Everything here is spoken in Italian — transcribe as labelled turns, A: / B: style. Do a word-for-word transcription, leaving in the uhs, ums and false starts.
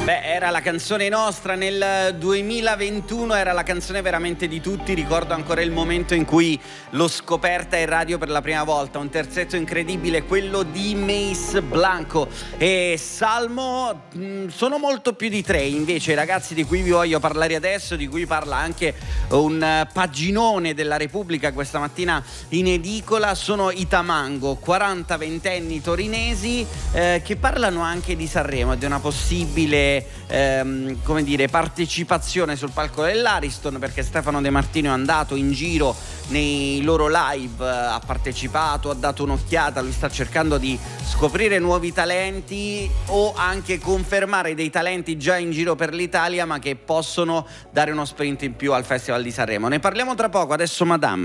A: Beh, era la canzone nostra nel duemilaventuno, era la canzone veramente di tutti. Ricordo ancora il momento in cui l'ho scoperta in radio per la prima volta. Un terzetto incredibile, quello di Mace Blanco e Salmo. Mh, sono molto più di tre invece i ragazzi di cui vi voglio parlare adesso, di cui parla anche un paginone della Repubblica questa mattina in edicola. Sono i Tamango, quaranta ventenni torinesi eh, che parlano anche di Sanremo e di una possibile Ehm, come dire, partecipazione sul palco dell'Ariston, perché Stefano De Martino è andato in giro nei loro live, ha partecipato, ha dato un'occhiata, lui sta cercando di scoprire nuovi talenti o anche confermare dei talenti già in giro per l'Italia ma che possono dare uno sprint in più al Festival di Sanremo. Ne parliamo tra poco, adesso Madame.